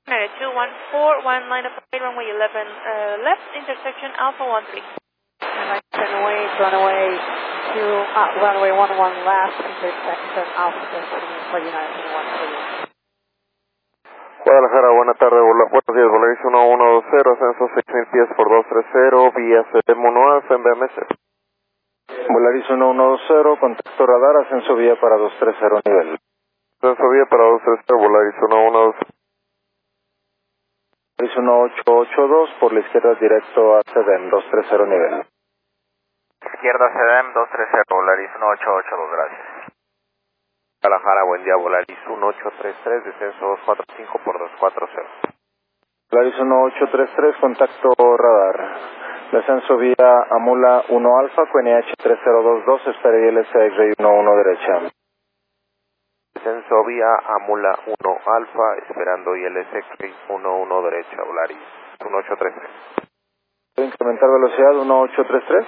214, one line of flight, runway 11 left, intersection Alpha 13. Runway 11 left, intersection Alpha 13 for United 13. Guadalajara, buenas tardes, buenos días, Volaris 1120, ascenso 6000 pies por 230, vía CDM 1 Alfa en BMS. Volaris 1120, contacto radar, ascenso vía para 230 nivel. Ascenso vía para 230, Volaris 1120. Volaris 1882, por la izquierda directo a CDM 230 nivel. Izquierda CDM 230, Volaris 1882, gracias. Guadalajara, buen día, Volaris 1833, descenso 245 por 240. Volaris 1833, contacto radar. Descenso vía Amula 1 Alfa, QNH 3022, espera ILS X-Ray 11 derecha. Descenso vía Amula 1 Alfa, esperando ILS X-Ray 11 derecha, Volaris 1833. ¿Puedo incrementar velocidad 1833?